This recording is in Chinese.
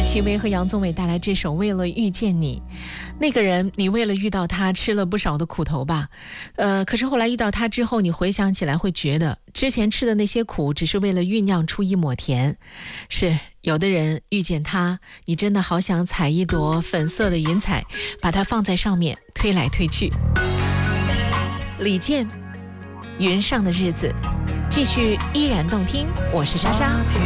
齐薇和杨宗纬带来这首《为了遇见你》。那个人，你为了遇到他吃了不少的苦头吧？可是后来遇到他之后，你回想起来会觉得之前吃的那些苦只是为了酝酿出一抹甜。是，有的人遇见他，你真的好想采一朵粉色的云彩，把它放在上面推来推去。李健，云上的日子，继续依然动听。我是莎莎。